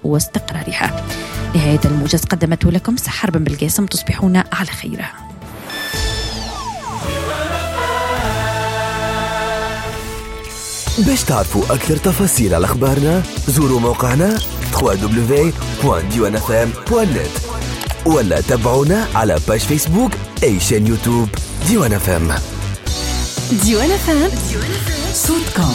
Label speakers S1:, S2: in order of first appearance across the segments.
S1: واستقرارها. نهاية الموجز قدمته لكم سحر بن بالقاسم. تصبحون على خير.
S2: باش تعرفوا أكثر تفاصيل على أخبارنا زوروا موقعنا www.diwanfm.net ولا تابعونا على باج فيسبوك أي شان يوتيوب ديوان FM.
S3: ديوان FM صوتكم.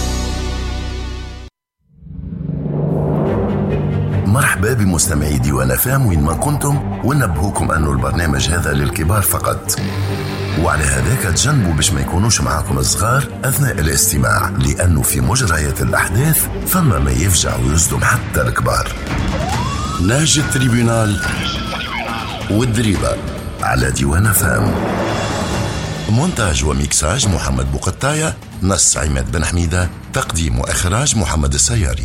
S4: مرحبا بمستمعي ديوان FM وين ما كنتم، ونبهوكم أنه البرنامج هذا للكبار فقط، وعلى هذاك تجنبوا باش ما يكونوش معاكم الصغار أثناء الاستماع، لأنه في مجريات الأحداث فما ما يفجع ويصدم حتى الكبار. نهج التريبيونال والدريبة على ديوان FM. مونتاج وميكساج محمد بوقطاية، نص عماد بن حميدة، تقديم وإخراج محمد السياري.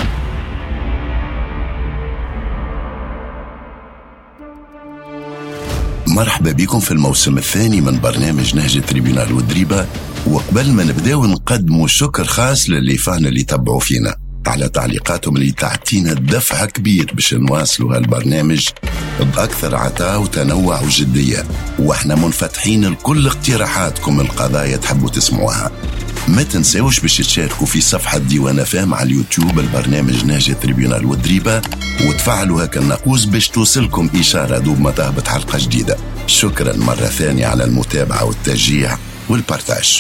S4: مرحبا بكم في الموسم الثاني من برنامج نهج التريبيونال والدريبة. وقبل ما نبداو نقدموا شكر خاص للي فانا اللي تبعوا فينا على تعليقاتهم اللي تعطينا دفع كبير باش نواصلوا هالبرنامج بأكثر عطاء وتنوع وجدية، واحنا منفتحين لكل اقتراحاتكم القضايا تحبوا تسمعوها. ما تنساوش باش تشاركوا في صفحة ديوان FM على اليوتيوب البرنامج نهج التريبيونال والدريبة، وتفعلوا هكا الناقوس باش توصلكم إشارة دوب ما تهبط حلقة جديدة. شكرا مرة ثانية على المتابعة والتشجيع والبارتاج.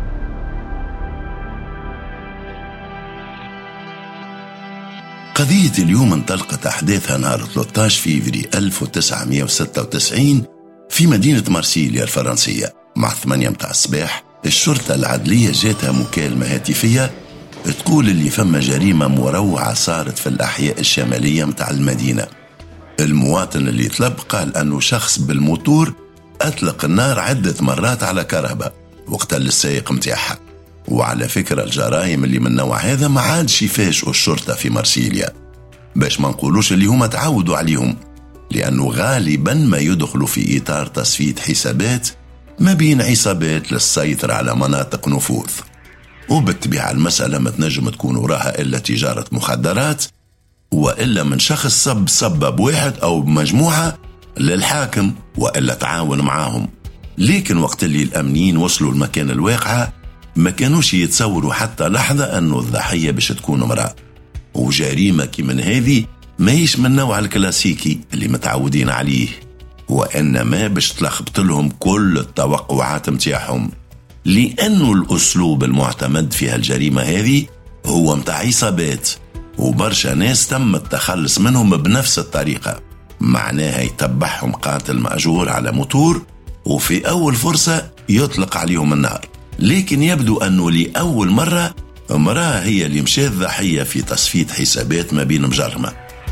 S4: قضية اليوم انطلقت أحداثها نهار 13 فيفري 1996 في مدينة مارسيليا الفرنسية. مع 8 متاع الصباح الشرطة العدلية جاتها مكالمة هاتفية تقول اللي فما جريمة مروعة صارت في الأحياء الشمالية متاع المدينة. المواطن اللي طلب قال أنه شخص بالموتور أطلق النار عدة مرات على كهرباء وقتل السائق متاعها. وعلى فكرة الجرائم اللي من نوع هذا ما عادش يفاجئوا الشرطة في مارسيليا، باش ما نقولوش اللي هما تعودوا عليهم، لأنه غالبا ما يدخلوا في إطار تصفية حسابات ما بين عصابات للسيطرة على مناطق نفوذ. وبالطبيعة المسألة ما تنجم تكون وراها إلا تجارة مخدرات، وإلا من شخص سبب واحد أو مجموعة للحاكم وإلا تعاون معاهم. لكن وقت اللي الأمنيين وصلوا المكان الواقعة ما كانوش يتصوروا حتى لحظة أنه الضحية باش تكون امرأة. وجريمة كي من هذه ماهيش من نوع الكلاسيكي اللي متعودين عليه، وإنما باش تلخبط لهم كل التوقعات متاعهم، لأنه الأسلوب المعتمد في هالجريمة هذه هو متاع عصابات، وبرشا ناس تم التخلص منهم بنفس الطريقة. معناها يتبعهم قاتل مأجور على موتور وفي أول فرصة يطلق عليهم النار. لكن يبدو أنه لأول مرة امرأة هي اللي مشات ضحية في تصفية حسابات ما بين مجرمة.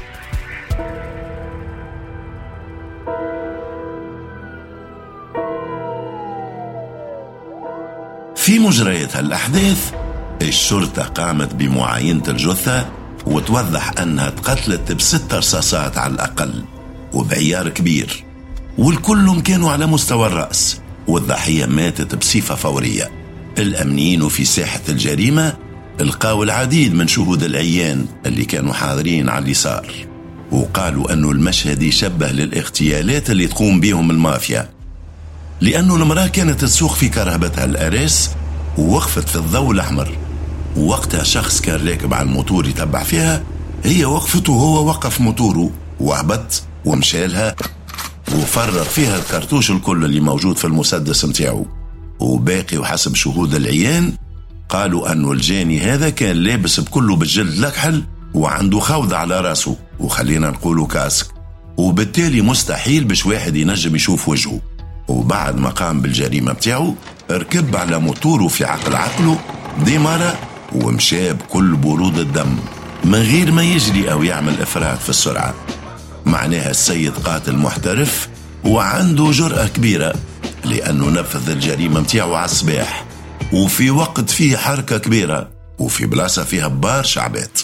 S4: في مجريات هالأحداث الشرطة قامت بمعاينة الجثة وتوضح أنها تقتلت ب6 رصاصات على الأقل وبعيار كبير، والكلهم كانوا على مستوى الرأس، والضحية ماتت بصفة فورية. الأمنيين في ساحة الجريمة لقاوا العديد من شهود العيان اللي كانوا حاضرين على اللي صار، وقالوا أنه المشهد يشبه للاغتيالات اللي تقوم بهم المافيا، لأنه المرأة كانت تسوق في كرهبتها الأريس ووقفت في الضوء الأحمر، ووقتها شخص كان راكب على الموتور يتبع فيها، هي وقفت وهو وقف موتوره وهبط ومشالها وفرغ فيها الكرتوش الكل اللي موجود في المسدس متاعه. وباقي وحسب شهود العيان قالوا أنه الجاني هذا كان لابس بكله بالجلد لكحل وعنده خوذة على راسه وخلينا نقوله كاسك، وبالتالي مستحيل باش واحد ينجم يشوف وجهه. وبعد ما قام بالجريمة متاعه ركب على موتوره في عقله ديمارة ومشى بكل برود الدم من غير ما يجري أو يعمل إفراط في السرعة. معناها السيد قاتل محترف وعنده جرأة كبيرة، لأنه نفذ الجريمة متاعه على الصباح وفي وقت فيه حركة كبيرة وفي بلاصة فيها بار شعبات.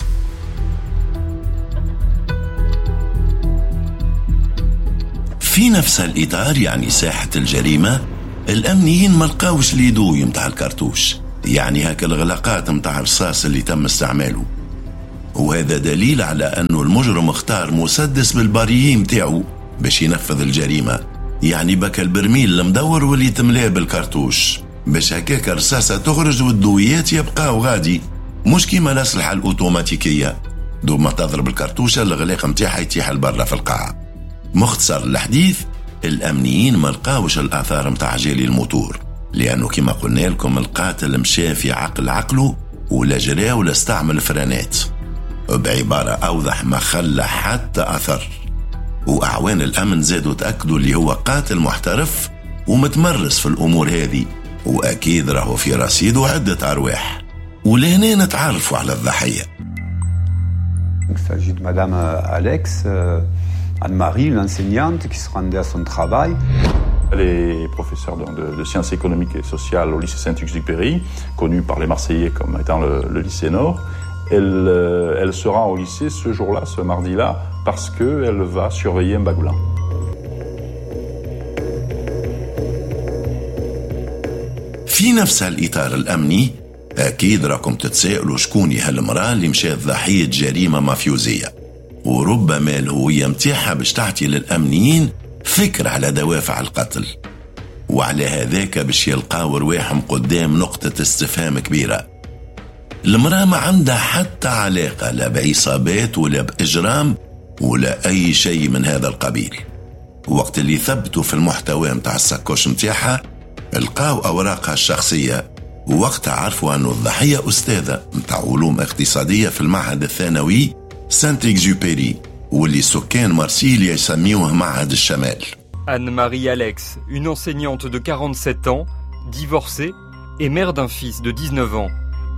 S4: في نفس الإطار يعني ساحة الجريمة الأمنيين ما لقاوش اليدوي متاع الكرتوش، يعني هاك الغلاقات متاع الرصاص اللي تم استعماله، وهذا دليل على أنه المجرم اختار مسدس بالباريين متاعه باش ينفذ الجريمة. يعني بك البرميل المدور واللي تملاه بالكارتوش باش هكاك رصاصة تخرج والدويات يبقاو غادي، مش كيما الأسلحة الأوتوماتيكية دوب ما تضرب الكارتوشة الغلاق متاعها يتيح البرة في القاعة. مختصر الحديث، الأمنيين ما لقاوش الآثار متاع جالي الموتور، لأنه كما قلنا لكم القاتل مشى في عقله ولا جرى ولا استعمل فرانات، بعبارة أوضح ما خلى حتى أثر. وأعوان الأمن زادوا تأكدوا اللي هو قاتل محترف ومتمرس في الأمور هذه، وأكيد راهو في رصيد وعدة أرواح. ولهنا نتعرفوا على الضحية.
S5: Il s'agit de Madame Alex, Anne-Marie, une enseignante qui se rendait à son travail.
S6: Elle est professeure de sciences économiques et sociales au lycée Saint-Exupéry, connue par les Marseillais comme étant le lycée Nord. Elle se rend au lycée ce jour-là, ce mardi-là, parce qu'elle va surveiller un bagoulin.
S4: في نفس الإطار الأمني أكيد راكم تتساءلوا شكون هالمرأة اللي مشات ضحية جريمة مافيوزية، وربما الهوية متاعها باش تعطي للأمنيين فكر على دوافع القتل، وعلى هذاك باش يلقاو رواحهم قدام نقطة استفهام كبيرة. المرأة ما عندها حتى علاقة لا بعصابات ولا بإجرام ولا أي شيء من هذا القبيل. وقت اللي ثبتوا في المحتوى متاع الساكوش متاعها لقاو أوراقها الشخصية، ووقتها عرفوا أنه الضحية أستاذة متاع علوم اقتصادية في المعهد الثانوي سانت إكزوبيري، واللي سكان مارسيليا يسميوه معهد الشمال.
S7: Anne-Marie Alex, une enseignante de 47 ans, divorcée et mère d'un fils de 19 ans.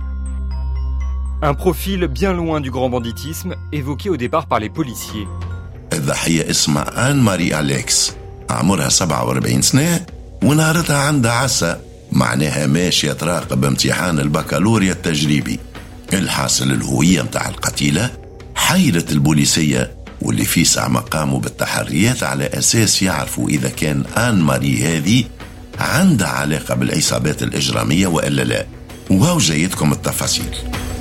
S7: Un profil bien loin du grand banditisme évoqué au départ par les policiers.
S4: الضحية اسمها آن ماري أليكس، عمرها 47 سنة، ونهارتها عندها عسى، معناها ماشية تراقب امتحان البكالوريا التجريبي. الحاصل الهوية متاع القتيلة حيرت البوليسية، واللي في ساعة ما قاموا بالتحريات على أساس يعرفوا إذا كان آن ماري هذه عندها علاقة بالعصابات الإجرامية وإلا لا. وهو جايتكم التفاصيل.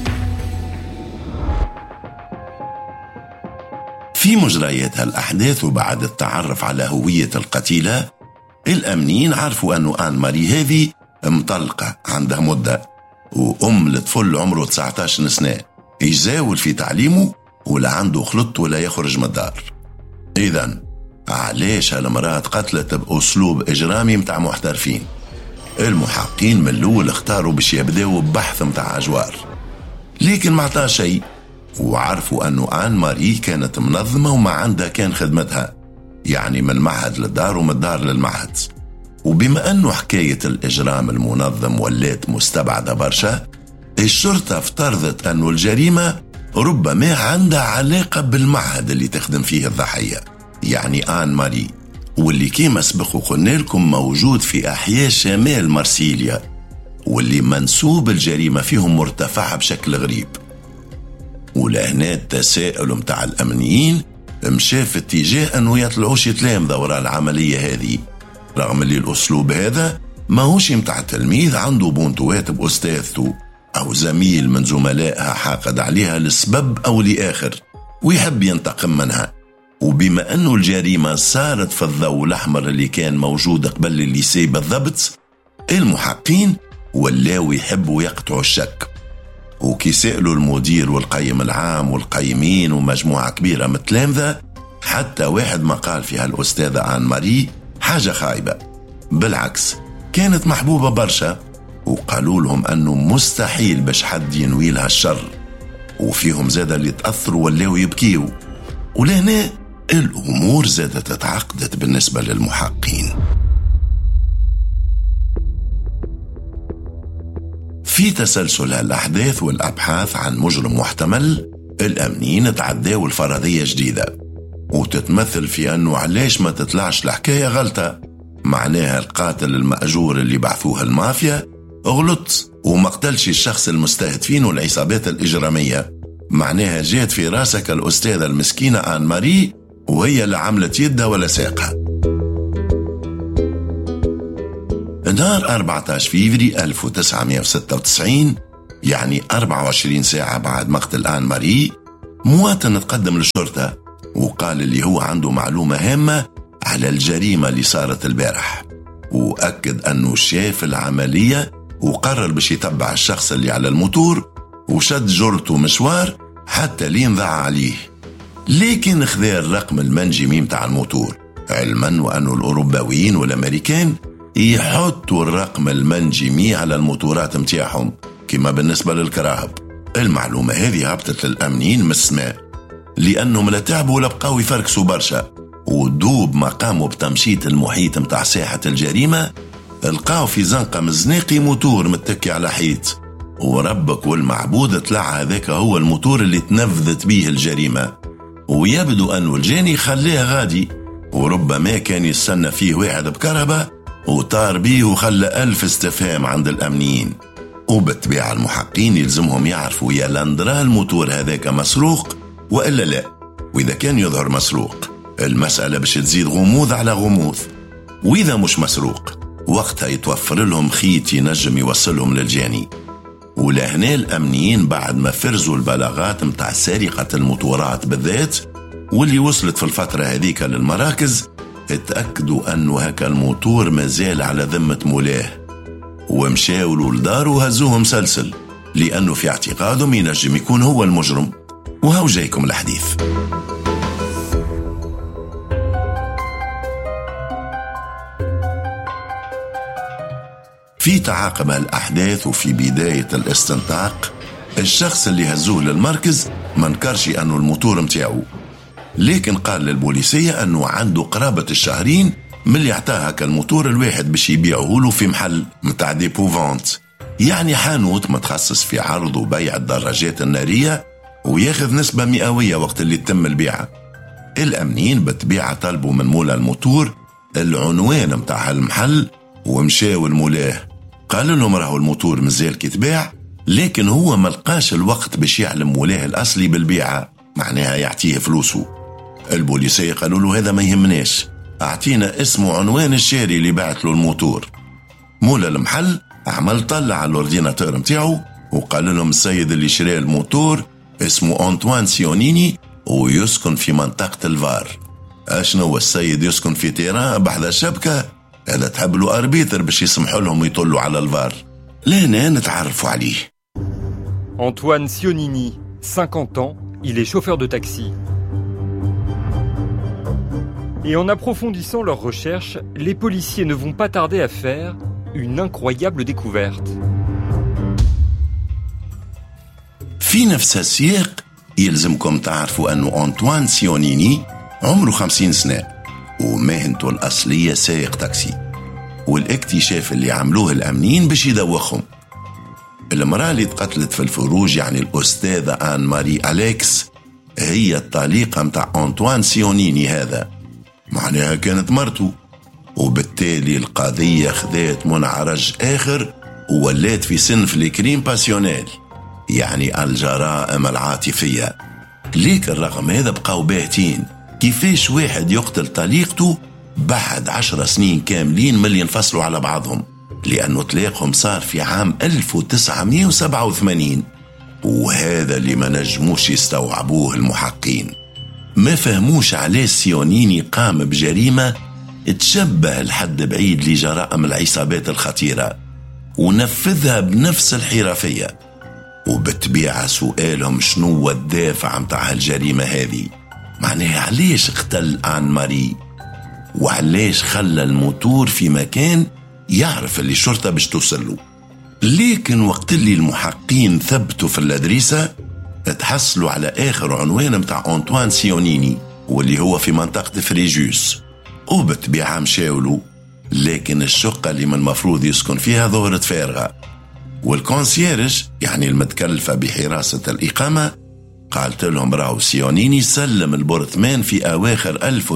S4: في مجريات هالأحداث وبعد التعرف على هوية القتيلة، الأمنيين عرفوا أنه آن ماري هذه مطلقة عندها مدة، وأم لطفل عمره 19 سنة يزاول في تعليمه ولا عنده خلط ولا يخرج من الدار. إذن علاش هالمرأة قتلت بأسلوب إجرامي متاع محترفين؟ المحققين من الأول اختاروا باش يبداوا ببحث متاع أجوار، لكن ما عطاه شيء، وعرفوا أنه آن ماري كانت منظمة وما عندها كان خدمتها، يعني من المعهد للدار ومن الدار للمعهد. وبما أنه حكاية الإجرام المنظم ولات مستبعدة برشا، الشرطة افترضت أنه الجريمة ربما عندها علاقة بالمعهد اللي تخدم فيه الضحية، يعني آن ماري، واللي كيما سبق وقلنا لكم موجود في أحياء شمال مارسيليا، واللي منسوب الجريمة فيهم مرتفع بشكل غريب. ولهنا التساؤل متاع الأمنيين مشى في اتجاه أنه يطلعوش يتلام وراء العملية هذه، رغم اللي الأسلوب هذا ماهوش متاع تلميذ عنده بونتوات بأستاذته أو زميل من زملائها حاقد عليها لسبب أو لآخر ويحب ينتقم منها. وبما أنه الجريمة صارت في الضوء الأحمر اللي كان موجود قبل الليسي بالضبط، المحققين ولاو يحبوا يقطعوا الشك، وكي سألوا المدير والقيم العام والقيمين ومجموعة كبيرة من التلامذة، حتى واحد ما قال فيها الأستاذة آن ماري حاجة خايبة، بالعكس كانت محبوبة برشا، وقالوا لهم أنه مستحيل باش حد ينوي لها الشر، وفيهم زادة اللي تأثروا ولاو يبكيوا. ولهنا الأمور زادت تتعقدت بالنسبة للمحققين. في تسلسل الأحداث والأبحاث عن مجرم محتمل، الأمنيين تعداوا الفرضية جديدة، وتتمثل في أنه علاش ما تطلعش الحكاية غلطة، معناها القاتل المأجور اللي بعثوه المافيا غلط وما قتلش الشخص المستهدفين والعصابات الإجرامية، معناها جات في راسك الأستاذة المسكينة آن ماري وهي اللي عملت يدها ولا ساقها. نهار 14 فيفري 1996، يعني 24 ساعة بعد مقتل آن ماري، مواطن تقدم للشرطة وقال اللي هو عنده معلومة هامة على الجريمة اللي صارت البارح، وأكد أنه شاف العملية وقرر باش يتبع الشخص اللي على الموتور وشد جرته مشوار حتى لين ضاع عليه. لكن خذا الرقم المنجمي متاع الموتور، علما وأنه الأوروبيين والأمريكان يحطوا الرقم المنجمي على الموتورات متاعهم كما بالنسبة للكراهب. المعلومة هذه هبطت للأمنيين من السماء، لأنهم لا تعبوا ولا بقاو يفركسوا برشا، ودوب ما قاموا بتمشيط المحيط متاع ساحة الجريمة لقاو في زنقة مزناقي موتور متكي على حيط، وربك والمعبود طلع هذاك هو الموتور اللي تنفذت به الجريمة. ويبدو أنه الجاني خلاه غادي، وربما كان يستنى فيه واحد بكهرباء وطار بيه وخلى 1000 استفهام عند الأمنيين. وبالطبيعة المحققين يلزمهم يعرفوا يا لاندرا الموتور هذاك مسروق وإلا لا، وإذا كان يظهر مسروق المسألة باش تزيد غموض على غموض، وإذا مش مسروق وقتها يتوفر لهم خيط ينجم يوصلهم للجاني. ولهنا الأمنيين بعد ما فرزوا البلاغات متاع سرقة الموتورات بالذات واللي وصلت في الفترة هذيك للمراكز، اتأكدوا أنه هكا الموتور مازال على ذمة مولاه، ومشاولوا لداره وهزوه مسلسل، لأنه في اعتقادهم ينجم يكون هو المجرم. وهو جايكم الحديث. في تعاقب الأحداث وفي بداية الاستنطاق الشخص اللي هزوه للمركز ما نكرش أنه الموتور متاعه، لكن قال للبوليسية أنه عنده قرابة الشهرين من اللي اعطاها كالموتور الواحد باش يبيعه له في محل متاع ديبو فونت، يعني حانوت متخصص في عرض وبيع الدراجات النارية، وياخذ نسبة مئوية وقت اللي تم البيعة. الأمنيين بالطبيعة طلبوا من مولا الموتور العنوان متاع المحل، ومشاو المولاه قال لهم راهو الموتور مازال كتباع، لكن هو ملقاش الوقت باش يعلم مولاه الأصلي بالبيعة، معناها يعطيه فلوسه. البوليسية قالوا له هذا ما يهمناش، أعطينا اسم وعنوان الشاري اللي بعت له الموتور. مولا المحل عمل طلع على الاورديناتور متاعه وقال لهم السيد اللي شرى الموتور اسمه أنطوان سيونيني ويسكن في منطقة الفار. أشنو السيد يسكن في تيران بحذا الشبكة؟ هذا تحب له أربيتر باش يسمحوا لهم يطلوا على الفار. لهنا نتعرفوا عليه.
S7: Antoine Sionini, 50 ans, il est chauffeur de taxi. Et en approfondissant leurs recherches, les policiers ne vont pas tarder à faire une incroyable découverte.
S4: في نفس السياق يلزمكم تعرفوا أنه أنطوان سيونيني عمره 50 سنة ومهنته الأصلية سائق تاكسي، والاكتشاف اللي عملوه الأمنيين باش يدوخهم. المرأة اللي تقتلت في الفروج يعني الأستاذة آن ماري أليكس هي الطليقة متاع أنطوان سيونيني هذا، معناها كانت مرته، وبالتالي القضية خذات منعرج آخر وولات في صنف الكريم باسيونيل، يعني الجرائم العاطفية. لكن رغم هذا بقاو باهتين كيفاش واحد يقتل طليقته بعد 10 سنين كاملين من اللي ينفصلوا على بعضهم، لأنه طلاقهم صار في عام 1987. وهذا اللي ما نجموش يستوعبوه المحققين، ما فهموش عليه سيونيني قام بجريمة تشبه لحد بعيد لجرائم العصابات الخطيرة ونفذها بنفس الحرفية. وبالطبيعة سؤالهم شنو الدافع متاع الجريمة هذه، معناها علاش اقتل آن ماري وعلاش خلى الموتور في مكان يعرف اللي الشرطة باش توصله. لكن وقت اللي المحققين ثبتوا في الأدريسة تحصلوا على آخر عنوان متاع أنطوان سيونيني واللي هو في منطقة فريجوس، وبالطبيعة مشاولوا، لكن الشقة اللي من المفروض يسكن فيها ظهرت فارغة، والكونسيرج يعني المتكلفة بحراسة الإقامة قالت لهم راهو سيونيني سلم البرثمان في أواخر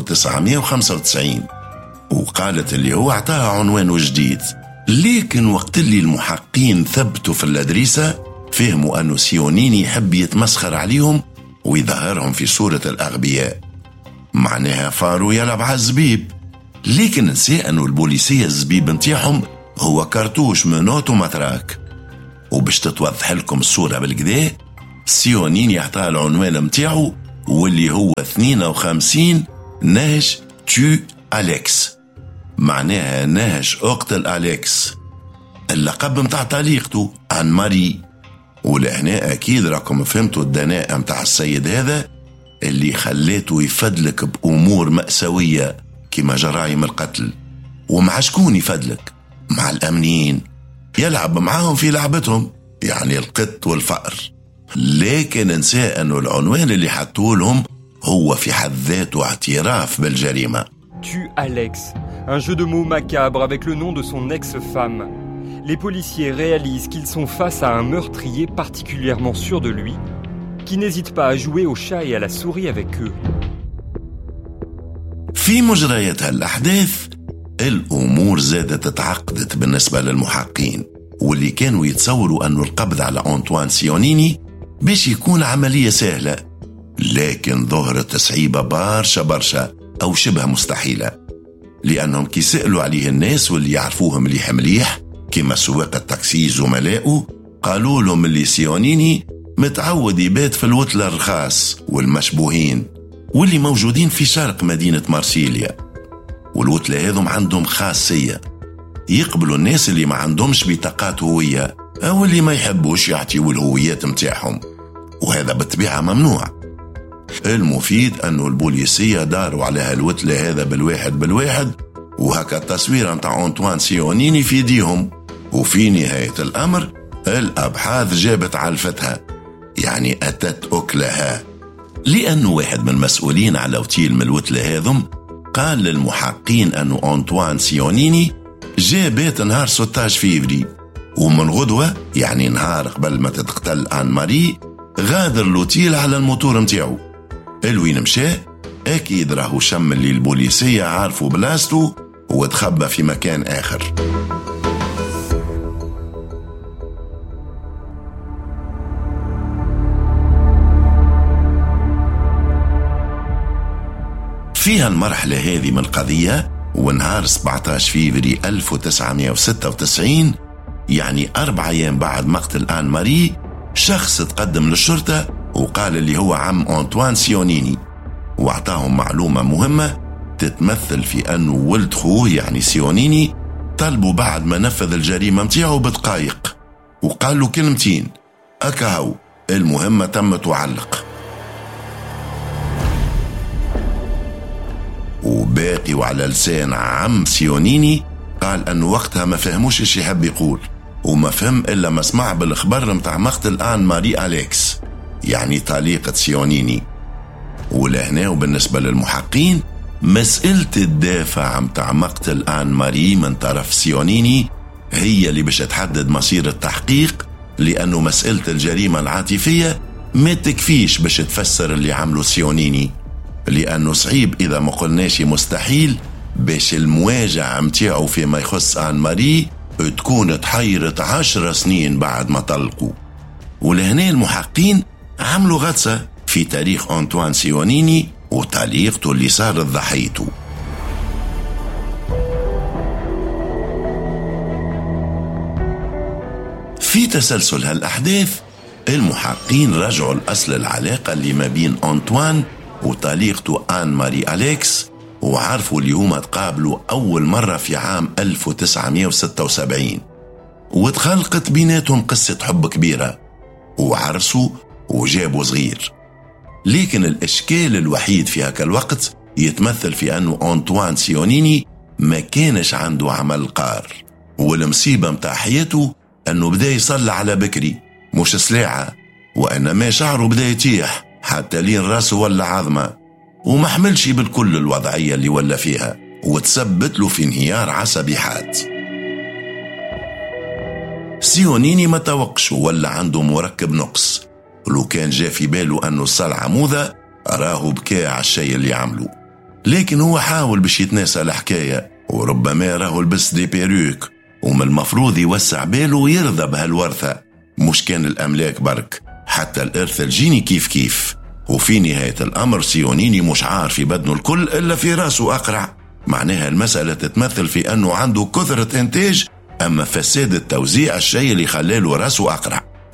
S4: 1995، وقالت اللي هو اعطاها عنوانه جديد. لكن وقت اللي المحققين ثبتوا في الأدريسة فهموا أنه سيونيني يحب يتمسخر عليهم ويظهرهم في صورة الأغبياء، معناها فارو يلعب على الزبيب. لكن نسي أنه البوليسية الزبيب نتاعهم هو كارتوش منوت ومتراك. وباش تتوضح لكم الصورة بالكدا سيونيني اعطاه العنوان متاعه واللي هو 52 نهج تو أليكس، معناها نهج اقتل أليكس، اللقب متاع طليقته عن ماري. ولهنا أكيد راكم فهمتوا الدناءة متاع السيد هذا اللي خليته يفدلك بأمور مأساوية كما جرائم القتل. ومع شكون يفدلك؟ مع الأمنيين، يلعب معاهم في لعبتهم، يعني القط والفأر. لكن نسى أنه العنوان اللي حطوه لهم هو في حد ذاته اعتراف بالجريمة.
S7: Tue Alex, un jeu de mots macabre avec le nom de son ex-femme. Les policiers réalisent qu'ils sont face à un meurtrier particulièrement sûr de lui, qui n'hésite pas à jouer au chat et à la souris avec eux.
S4: في مجريات الأحداث الأمور زادت تعقدت بالنسبة للمحققين، واللي كانوا يتصوروا أنه القبض على أنطوان سيونيني باش يكون عملية سهلة، لكن ظهرت صعيبة برشا أو شبه مستحيلة، لأنهم كي سألوا عليه الناس واللي يعرفوهم مليح كما سواق التاكسي زملائه، قالوا لهم اللي سيونيني متعود يبات في الوتلة الرخاص والمشبوهين واللي موجودين في شرق مدينة مارسيليا. والوتلة هذم عندهم خاصية، يقبلوا الناس اللي ما عندهمش بطاقات هوية أو اللي ما يحبوش يعطيوا الهويات متاعهم، وهذا بالطبيعة ممنوع. المفيد أنه البوليسية داروا على هالوتلة هذا بالواحد وهكا التصوير متاع أنطوان سيونيني في يديهم. وفي نهاية الأمر الأبحاث جابت علفتها، يعني أتت أكلها، لأنه واحد من المسؤولين على اوتيل من الوتلة هذم قال للمحققين أنه أنطوان سيونيني جاء بيت نهار 16 فيفري، ومن غدوة يعني نهار قبل ما تتقتل آن ماري غادر الوتيل على الموتور متاعه. الوين مشى؟ أكيد راهو شم اللي البوليسية عارفوا بلاستو وتخبى في مكان آخر. فيها المرحلة هذه من القضية ونهار 17 فيفري 1996، يعني 4 أيام بعد مقتل آن ماري، شخص تقدم للشرطة وقال اللي هو عم أنطوان سيونيني، واعطاهم معلومة مهمة تتمثل في أنه ولد خوه يعني سيونيني طلبوا بعد ما نفذ الجريمة متاعه بدقائق، وقال له كلمتين أكاهو المهمة تمت وعلق. وباقي وعلى لسان عم سيونيني قال أنه وقتها ما فهموش إيش يحب يقول، وما فهم إلا ما سمع بالخبر متاع مقتل آن ماري أليكس يعني طليقة سيونيني. ولهنا وبالنسبة للمحققين مسألة الدافع متاع مقتل آن ماري من طرف سيونيني هي اللي باش تحدد مصير التحقيق، لأنه مسألة الجريمة العاطفية ما تكفيش باش تفسر اللي عمله سيونيني، لأنه صعيب إذا ما قلناش مستحيل باش المواجهة متاعه فيما يخص آن ماري تكون تحيرت 10 سنين بعد ما طلقوا. ولهنا المحققين عملوا غطسة في تاريخ أنطوان سيونيني وطليقته اللي صارت ضحيته. في تسلسل هالأحداث المحققين رجعوا الأصل العلاقة اللي ما بين أنطوان وطليقته آن ماري أليكس، وعرفوا اللي هما تقابلوا أول مرة في عام 1976، وتخلقت بيناتهم قصة حب كبيرة وعرسوا وجابوا صغير. لكن الإشكال الوحيد في هكا الوقت يتمثل في أنه أنطوان سيونيني ما كانش عنده عمل قار، والمصيبة متاع حياته أنه بدأ يصلى على بكري مش سلاعة، وإنما شعره بدأ يتيح حتى لين راسه ولا عظمة، وما حملش بالكل الوضعية اللي ولا فيها، وتثبت له في انهيار عصبي حاد. سيونيني ما توقش ولا عنده مركب نقص، ولو كان جاء في باله أنه الصلع عموذة راه بكى على الشيء اللي عمله، لكن هو حاول باش يتناسى الحكاية، وربما راه لبس دي بيروك، ومن المفروض يوسع باله ويرضى بهالورثة، مش كان الأملاك برك حتى الإرث الجيني كيف. وفي نهاية الأمر سيونيني مش عارف في بدنه الكل إلا في راسه أقرع، معناها المسألة تتمثل في أنه عنده كثرة إنتاج أما فساد التوزيع الشيء اللي خلاله راسه أقرع.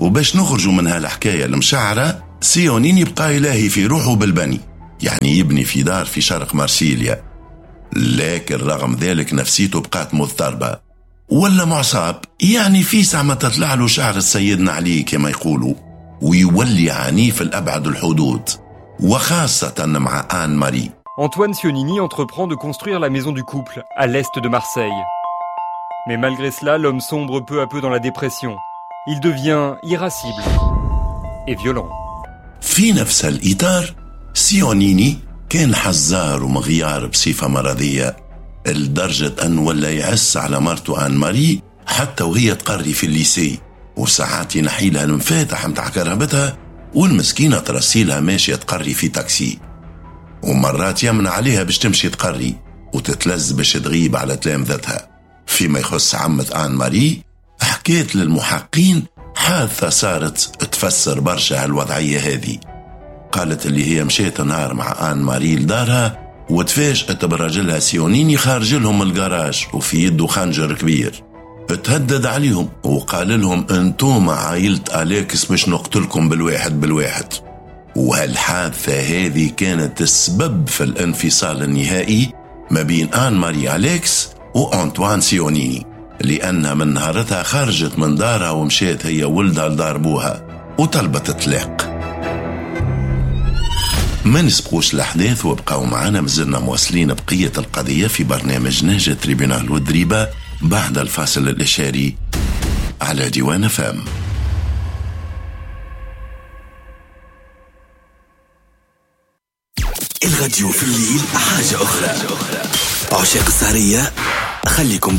S4: وباش نخرجوا من هالحكاية المشعرة، سيونيني بقى إلهي في روحه بالبني، يعني يبني في دار في شرق مارسيليا، لكن رغم ذلك نفسيته بقات مضطربة ولا معصاب، يعني في ساعة ما تطلع له شعر سيدنا علي كما يقولوا، ويولي عنيف الأبعد الحدود، وخاصة مع آن ماري.
S7: Antoine Sionini entreprend de construire la maison du couple à l'est de Marseille. Mais malgré cela, l'homme sombre peu à peu dans la dépression. Il devient irascible et violent.
S4: في نفس الإطار سيونيني كان حزار ومغيار بصفة مرضية، لدرجة أن ولا يعس على مرته آن ماري حتى وهي تقري في الليسي، وساعات ينحيلها المفاتح متاع كرهبتها والمسكينة ترسيلها ماشية تقري في تاكسي، ومرات يمنع عليها باش تمشي تقري وتتلز باش تغيب على تلامذتها. فيما يخص عمة آن ماري، حكيت للمحققين حادثة صارت تفسر برشا هالوضعية هذه. قالت اللي هي مشيت نهار مع آن ماري لدارها وتفاجأت براجلها سيونيني خارج لهم الجراج وفي يده خنجر كبير، تهدد عليهم وقال لهم انتم عائلة أليكس باش نقتلكم بالواحد. وهالحادثة هذه كانت السبب في الانفصال النهائي ما بين آن ماري أليكس وأنطوان سيونيني، لأنها من نهارتها خرجت من دارها ومشيت هي ولدها لدار بوها وطلبت الطلاق. ما نسبقوش الأحداث وابقاو معنا، مازلنا مواصلين بقية القضية في برنامج نهج تريبيونال ودريبة بعد الفاصل الإشاري على ديوان فام.
S2: الراديو في الليل حاجة أخرى. عشاق السهرية خليكم